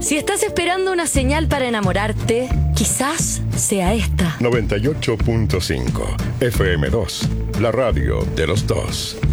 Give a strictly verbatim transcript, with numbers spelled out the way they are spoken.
Si estás esperando una señal para enamorarte, quizás sea esta. noventa y ocho punto cinco F M dos, la radio de los dos.